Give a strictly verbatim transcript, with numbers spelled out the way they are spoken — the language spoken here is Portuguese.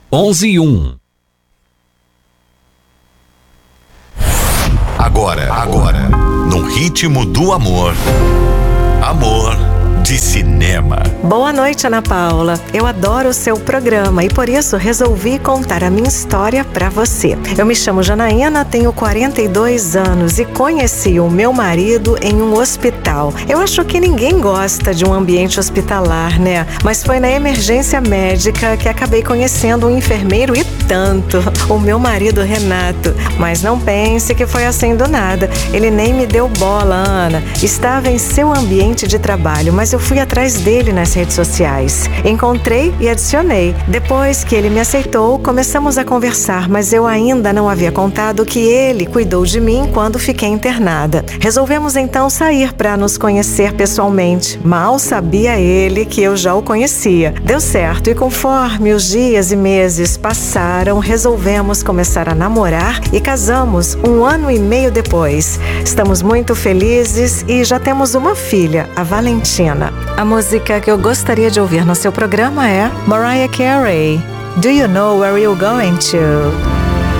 onze e um. Agora, agora, no ritmo do amor, amor de cinema. Boa noite, Ana Paula. Eu adoro o seu programa e por isso resolvi contar a minha história pra você. Eu me chamo Janaína, tenho quarenta e dois anos e conheci o meu marido em um hospital. Eu acho que ninguém gosta de um ambiente hospitalar, né? Mas foi na emergência médica que acabei conhecendo um enfermeiro e tanto, o meu marido Renato. Mas não pense que foi assim do nada. Ele nem me deu bola, Ana. Estava em seu ambiente de trabalho, mas eu fui atrás dele nas redes sociais. Encontrei e adicionei. Depois que ele me aceitou, começamos a conversar, mas eu ainda não havia contado que ele cuidou de mim quando fiquei internada. Resolvemos então sair para nos conhecer pessoalmente. Mal sabia ele que eu já o conhecia. Deu certo e conforme os dias e meses passaram, resolvemos começar a namorar e casamos um ano e meio depois. Estamos muito felizes e já temos uma filha, a Valentina. A música que eu gostaria de ouvir no seu programa é Mariah Carey, Do You Know Where You're Going To?